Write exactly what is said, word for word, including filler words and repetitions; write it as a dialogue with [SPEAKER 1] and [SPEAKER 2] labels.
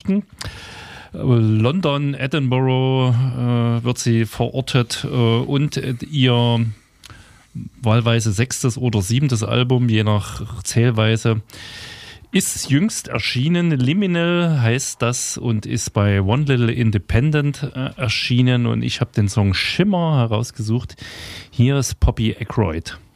[SPEAKER 1] Geschichten. London, Edinburgh äh, wird sie verortet äh, und ihr wahlweise sechstes oder siebtes Album, je nach Zählweise, ist jüngst erschienen. Liminal heißt das und ist bei One Little Independent äh, erschienen und ich habe den Song Shimmer herausgesucht. Hier ist Poppy Ackroyd.